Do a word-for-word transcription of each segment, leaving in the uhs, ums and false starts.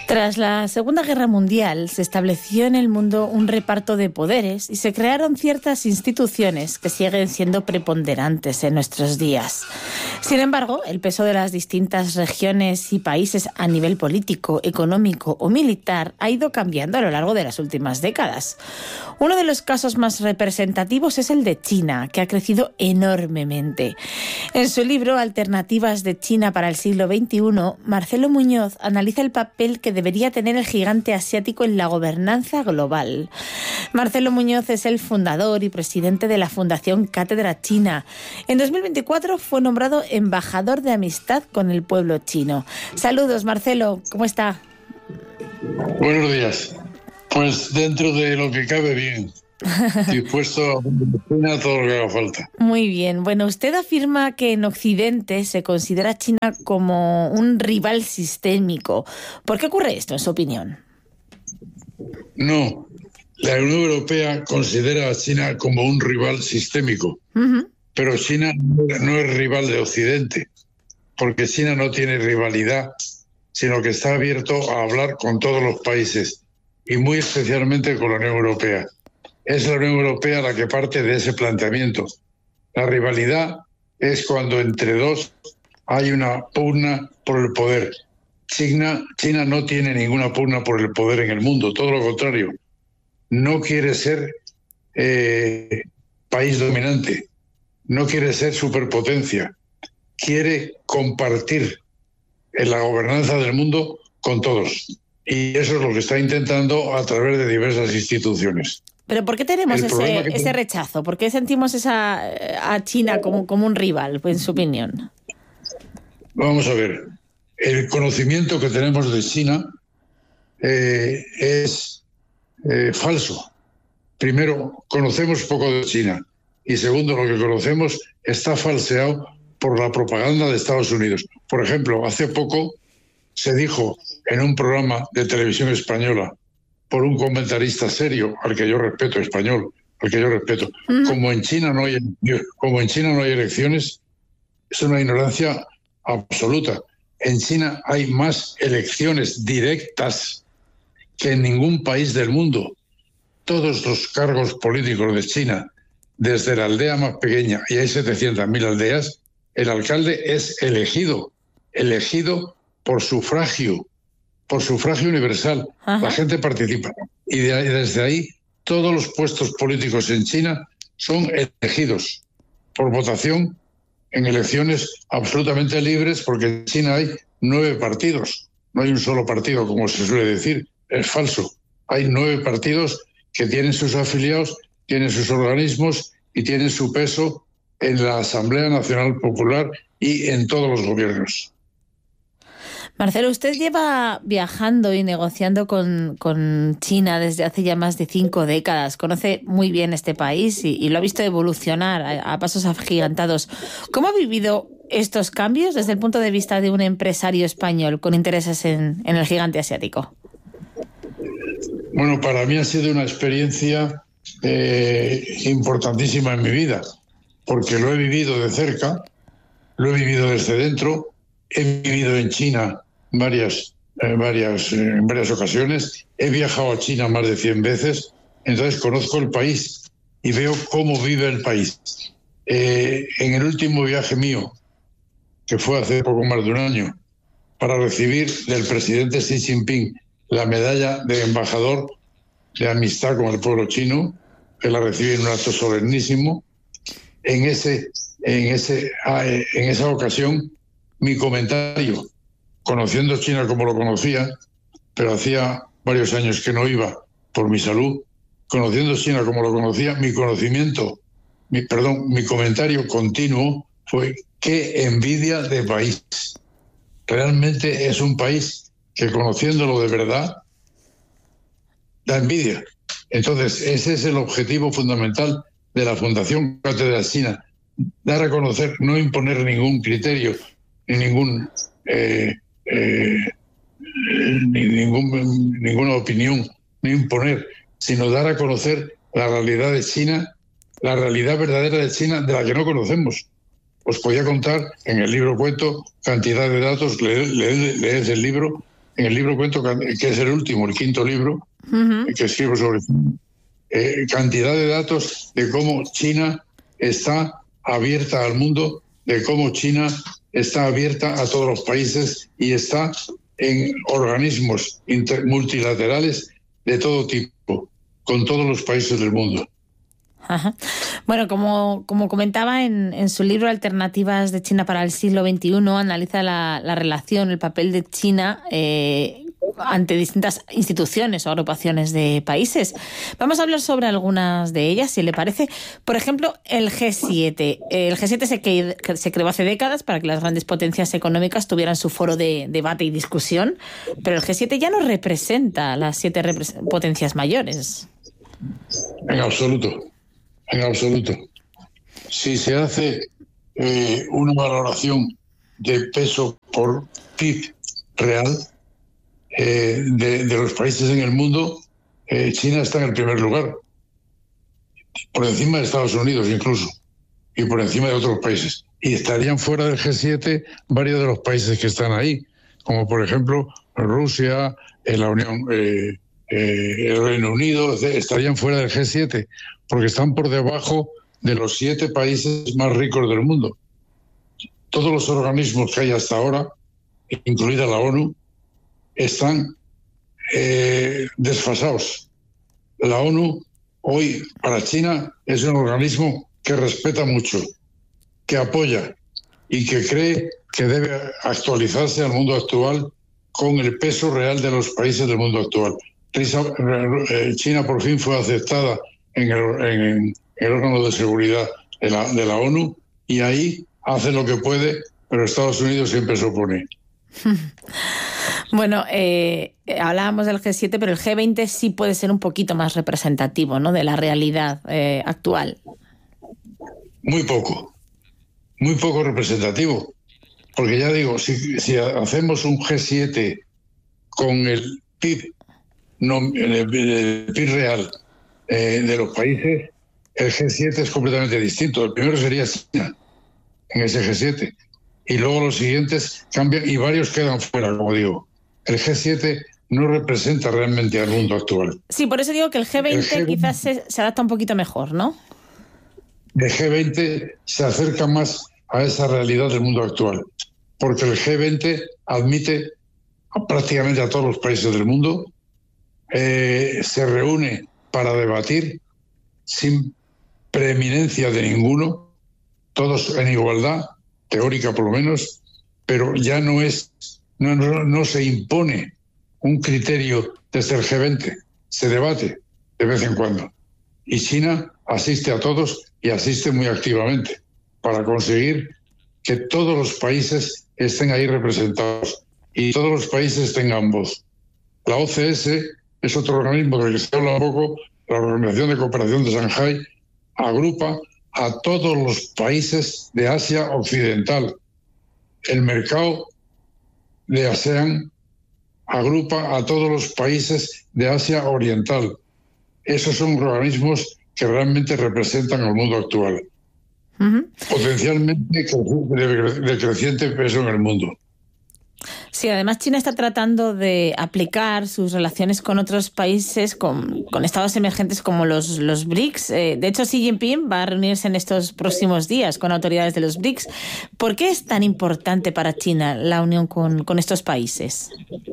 Tras la Segunda Guerra Mundial se estableció en el mundo un reparto de poderes y se crearon ciertas instituciones que siguen siendo preponderantes en nuestros días. Sin embargo, el peso de las distintas regiones y países a nivel político, económico o militar ha ido cambiando a lo largo de las últimas décadas. Uno de los casos más representativos es el de China, que ha crecido enormemente. En su libro Alternativas de China para el siglo veintiuno, Marcelo Muñoz analiza el papel que debería tener el gigante asiático en la gobernanza global. Marcelo Muñoz es el fundador y presidente de la Fundación Cátedra China. En dos mil veinticuatro fue nombrado embajador de amistad con el pueblo chino. Saludos, Marcelo, ¿cómo está? Buenos días. Pues dentro de lo que cabe, bien. Dispuesto a todo lo que haga falta. Muy bien. Bueno, usted afirma que en Occidente se considera a China como un rival sistémico. ¿Por qué ocurre esto, en su opinión? No. La Unión Europea considera a China como un rival sistémico. Uh-huh. Pero China no es rival de Occidente, porque China no tiene rivalidad, sino que está abierto a hablar con todos los países y muy especialmente con la Unión Europea. Es la Unión Europea la que parte de ese planteamiento. La rivalidad es cuando entre dos hay una pugna por el poder. China, China no tiene ninguna pugna por el poder en el mundo, todo lo contrario. No quiere ser eh, país dominante, no quiere ser superpotencia, quiere compartir en la gobernanza del mundo con todos. Y eso es lo que está intentando a través de diversas instituciones. ¿Pero por qué tenemos ese, ese rechazo? ¿Por qué sentimos esa, a China como, como un rival, en su opinión? Vamos a ver. El conocimiento que tenemos de China eh, es eh, falso. Primero, conocemos poco de China. Y segundo, lo que conocemos está falseado por la propaganda de Estados Unidos. Por ejemplo, hace poco se dijo en un programa de televisión española por un comentarista serio, al que yo respeto, español, al que yo respeto, uh-huh. como en China no hay como en China no hay elecciones, es una ignorancia absoluta. En China hay más elecciones directas que en ningún país del mundo. Todos los cargos políticos de China, desde la aldea más pequeña, y hay setecientas mil aldeas, el alcalde es elegido, elegido por sufragio, por sufragio universal. Ajá. La gente participa. Y de ahí, desde ahí, todos los puestos políticos en China son elegidos por votación en elecciones absolutamente libres, porque en China hay nueve partidos. No hay un solo partido, como se suele decir. Es falso. Hay nueve partidos que tienen sus afiliados, tienen sus organismos y tienen su peso en la Asamblea Nacional Popular y en todos los gobiernos. Marcelo, usted lleva viajando y negociando con, con China desde hace ya más de cinco décadas. Conoce muy bien este país y, y lo ha visto evolucionar a, a pasos agigantados. ¿Cómo ha vivido estos cambios desde el punto de vista de un empresario español con intereses en, en el gigante asiático? Bueno, para mí ha sido una experiencia eh, importantísima en mi vida, porque lo he vivido de cerca, lo he vivido desde dentro, he vivido en China varias, eh, varias, eh, en varias ocasiones, he viajado a China más de cien veces, entonces conozco el país y veo cómo vive el país. Eh, en el último viaje mío, que fue hace poco más de un año, para recibir del presidente Xi Jinping la medalla de embajador de amistad con el pueblo chino, que la recibí en un acto solemnísimo, en, ese, en, ese, en esa ocasión mi comentario, conociendo China como lo conocía, pero hacía varios años que no iba por mi salud, conociendo China como lo conocía, mi conocimiento, mi, perdón, mi comentario continuo fue: qué envidia de país. Realmente es un país que, conociéndolo de verdad, da envidia. Entonces, ese es el objetivo fundamental de la Fundación Cátedra China: dar a conocer, no imponer ningún criterio, ni ningún eh, eh, ni ningún, ninguna opinión, ni imponer, sino dar a conocer la realidad de China, la realidad verdadera de China, de la que no conocemos. Os podía contar, en el libro cuento cantidad de datos, leed, leed, leed el libro, en el libro cuento que es el último, el quinto libro uh-huh. que escribo sobre eh, cantidad de datos de cómo China está abierta al mundo, de cómo China está abierta a todos los países y está en organismos inter- multilaterales de todo tipo, con todos los países del mundo. Ajá. Bueno, como, como comentaba en, en su libro Alternativas de China para el siglo veintiuno, analiza la, la relación, el papel de China eh, ante distintas instituciones o agrupaciones de países. Vamos a hablar sobre algunas de ellas, si le parece. Por ejemplo, el G siete. El G siete se, que, se creó hace décadas para que las grandes potencias económicas tuvieran su foro de debate y discusión, pero el G siete ya no representa a las siete repres- potencias mayores. En absoluto. En absoluto. Si se hace eh, una valoración de peso por P I B real eh, de, de los países en el mundo, eh, China está en el primer lugar, por encima de Estados Unidos incluso, y por encima de otros países. Y estarían fuera del G siete varios de los países que están ahí, como por ejemplo Rusia, eh, la Unión, eh, eh, el Reino Unido, estarían fuera del G siete, porque están por debajo de los siete países más ricos del mundo. Todos los organismos que hay hasta ahora, incluida la ONU, están eh, desfasados. La ONU hoy para China es un organismo que respeta mucho, que apoya y que cree que debe actualizarse al mundo actual con el peso real de los países del mundo actual. China por fin fue aceptada en el, en el órgano de seguridad de la, de la ONU y ahí hace lo que puede, pero Estados Unidos siempre se opone. Bueno, eh, hablábamos del G siete, pero el G veinte sí puede ser un poquito más representativo, ¿no?, de la realidad eh, actual. Muy poco, muy poco representativo, porque ya digo, si, si hacemos un G siete con el P I B, no, el, el P I B real eh, de los países, el G siete es completamente distinto. El primero sería China en ese G siete. Y luego los siguientes cambian y varios quedan fuera, como digo. El G siete no representa realmente al mundo actual. Sí, por eso digo que el G veinte, el G veinte quizás se, se adapta un poquito mejor, ¿no? El G veinte se acerca más a esa realidad del mundo actual, porque el G veinte admite a prácticamente a todos los países del mundo, eh, se reúne para debatir sin preeminencia de ninguno, todos en igualdad, teórica por lo menos, pero ya no es, no, no, no se impone un criterio desde el G veinte, se debate de vez en cuando. Y China asiste a todos y asiste muy activamente para conseguir que todos los países estén ahí representados y todos los países tengan voz. La O C S es otro organismo del que se habla poco, la Organización de Cooperación de Shanghái, agrupa a todos los países de Asia Occidental. El mercado de ASEAN agrupa a todos los países de Asia Oriental. Esos son organismos que realmente representan al mundo actual. Uh-huh. Potencialmente de, de creciente peso en el mundo. Sí, además China está tratando de aplicar sus relaciones con otros países, con, con estados emergentes como los, los B R I C S. Eh, de hecho, Xi Jinping va a reunirse en estos próximos días con autoridades de los B R I C S. ¿Por qué es tan importante para China la unión con, con estos países?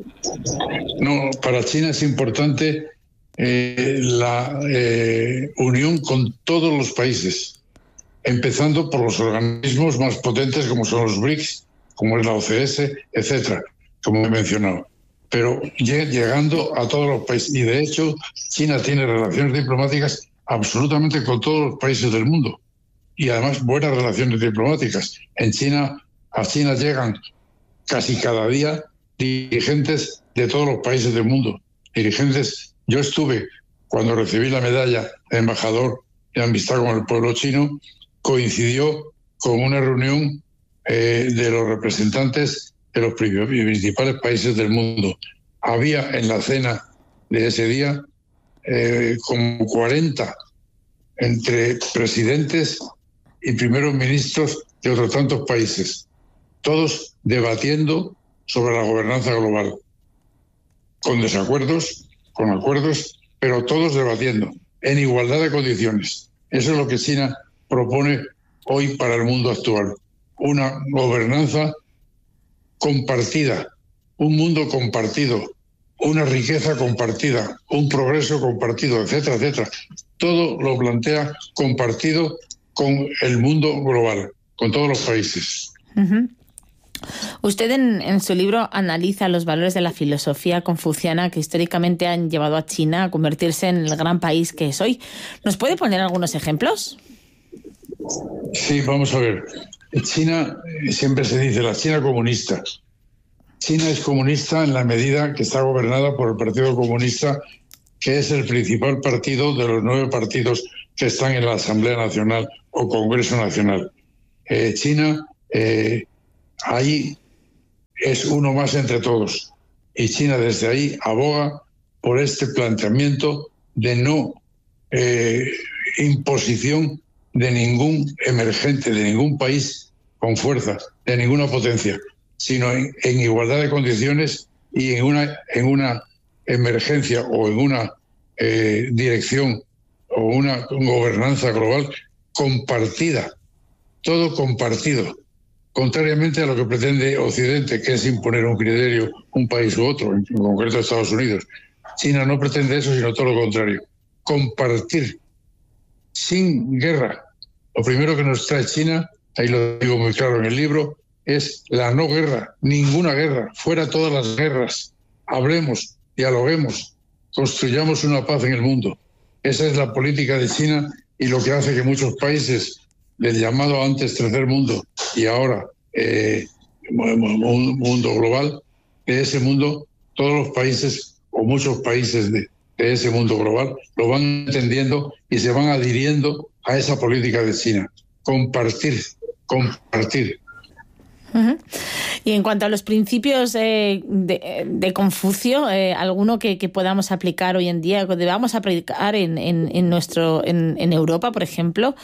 No, para China es importante eh, la eh, unión con todos los países, empezando por los organismos más potentes como son los B R I C S, como es la O C S, etcétera, como he mencionado. Pero llegando a todos los países. Y de hecho, China tiene relaciones diplomáticas absolutamente con todos los países del mundo. Y además buenas relaciones diplomáticas. En China, a China llegan casi cada día dirigentes de todos los países del mundo. Dirigentes. Yo estuve, cuando recibí la medalla de embajador de amistad con el pueblo chino, coincidió con una reunión Eh, de los representantes de los principales países del mundo. Había en la cena de ese día eh, como cuarenta entre presidentes y primeros ministros de otros tantos países, todos debatiendo sobre la gobernanza global. con desacuerdos, con acuerdos, pero todos debatiendo, en igualdad de condiciones. Eso es lo que China propone hoy para el mundo actual. Una gobernanza compartida, un mundo compartido, una riqueza compartida, un progreso compartido, etcétera, etcétera. Todo lo plantea compartido con el mundo global, con todos los países. Uh-huh. Usted en, en su libro analiza los valores de la filosofía confuciana que históricamente han llevado a China a convertirse en el gran país que es hoy. ¿Nos puede poner algunos ejemplos? Sí, vamos a ver. China, siempre se dice la China comunista. China es comunista en la medida que está gobernada por el Partido Comunista, que es el principal partido de los nueve partidos que están en la Asamblea Nacional o Congreso Nacional. Eh, China, eh, ahí es uno más entre todos. Y China desde ahí aboga por este planteamiento de no eh, imposición de ningún emergente, de ningún país con fuerza, de ninguna potencia, sino en, en igualdad de condiciones y en una, en una emergencia o en una eh, dirección o una gobernanza global compartida, todo compartido, contrariamente a lo que pretende Occidente, que es imponer un criterio, un país u otro, en concreto Estados Unidos. China no pretende eso, sino todo lo contrario, compartir sin guerra. Lo primero que nos trae China, ahí lo digo muy claro en el libro, es la no guerra, ninguna guerra, fuera todas las guerras. Hablemos, dialoguemos, construyamos una paz en el mundo. Esa es la política de China y lo que hace que muchos países del llamado antes tercer mundo y ahora eh, un mundo global, de ese mundo, todos los países o muchos países de, de ese mundo global lo van entendiendo y se van adhiriendo a esa política de China. Compartir, compartir. Uh-huh. Y en cuanto a los principios eh, de, de Confucio, eh, ¿alguno que, que podamos aplicar hoy en día, que debamos aplicar en, en, en, nuestro, en, en Europa, por ejemplo?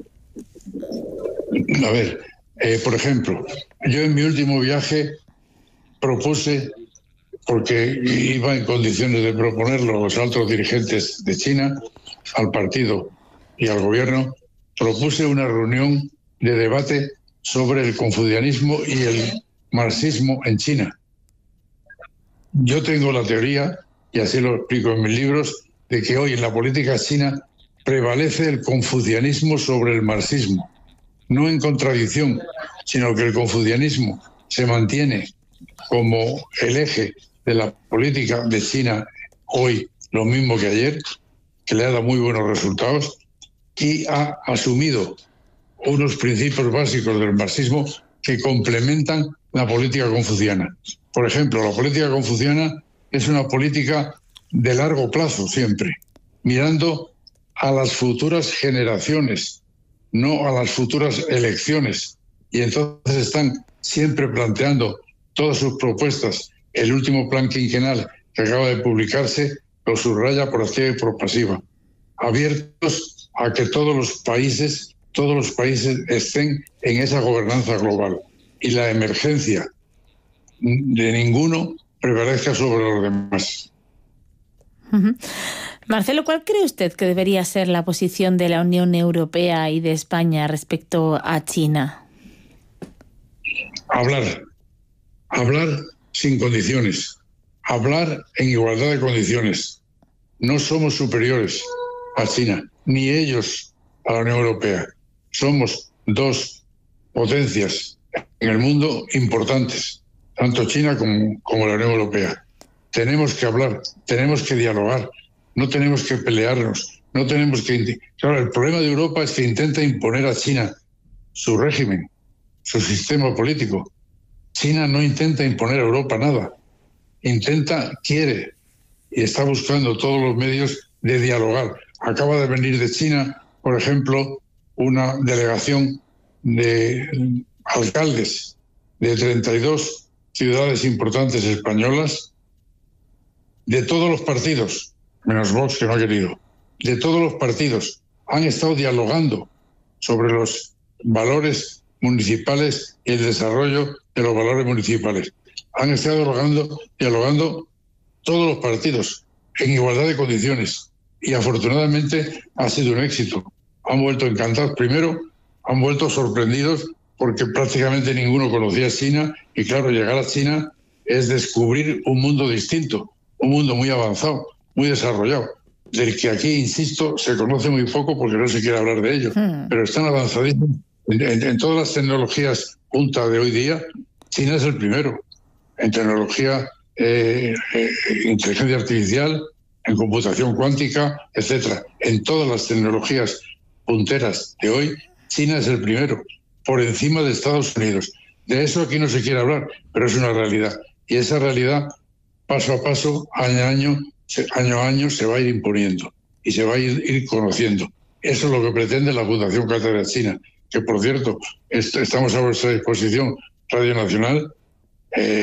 A ver, eh, por ejemplo, yo en mi último viaje propuse, porque iba en condiciones de proponerlo a los altos dirigentes de China, al partido y al gobierno, propuse una reunión de debate sobre el confucianismo y el marxismo en China. Yo tengo la teoría, y así lo explico en mis libros, de que hoy en la política china prevalece el confucianismo sobre el marxismo. No en contradicción, sino que el confucianismo se mantiene como el eje de la política de China hoy, lo mismo que ayer, que le ha dado muy buenos resultados, y ha asumido unos principios básicos del marxismo que complementan la política confuciana. Por ejemplo, la política confuciana es una política de largo plazo siempre, mirando a las futuras generaciones, no a las futuras elecciones. Y entonces están siempre planteando todas sus propuestas. El último plan quinquenal que acaba de publicarse lo subraya por activa y por pasiva, abiertos a que todos los países todos los países estén en esa gobernanza global y la emergencia de ninguno prevalezca sobre los demás. Uh-huh. Marcelo, ¿cuál cree usted que debería ser la posición de la Unión Europea y de España respecto a China? Hablar, hablar sin condiciones, hablar en igualdad de condiciones. No somos superiores a China, ni ellos a la Unión Europea. Somos dos potencias en el mundo importantes, tanto China como, como la Unión Europea. Tenemos que hablar, tenemos que dialogar, no tenemos que pelearnos, no tenemos que... Claro, el problema de Europa es que intenta imponer a China su régimen, su sistema político. China no intenta imponer a Europa nada, intenta, quiere y está buscando todos los medios de dialogar. Acaba de venir de China, por ejemplo, una delegación de alcaldes de treinta y dos ciudades importantes españolas, de todos los partidos, menos Vox, que no ha querido, de todos los partidos, han estado dialogando sobre los valores municipales y el desarrollo de los valores municipales. Han estado dialogando, dialogando todos los partidos, en igualdad de condiciones. Y afortunadamente ha sido un éxito. Han vuelto encantados. Primero, han vuelto sorprendidos porque prácticamente ninguno conocía China. Y claro, llegar a China es descubrir un mundo distinto, un mundo muy avanzado, muy desarrollado, del que aquí, insisto, se conoce muy poco porque no se quiere hablar de ello. Hmm. Pero están avanzadísimos. En, en, en todas las tecnologías punta de hoy día, China es el primero. En tecnología, eh, eh, inteligencia artificial, en computación cuántica, etcétera. En todas las tecnologías punteras de hoy, China es el primero, por encima de Estados Unidos. De eso aquí no se quiere hablar, pero es una realidad. Y esa realidad, paso a paso, año a año, año a año, se va a ir imponiendo y se va a ir, ir conociendo. Eso es lo que pretende la Fundación Cátedra China, que, por cierto, est- estamos a vuestra disposición, Radio Nacional. Eh,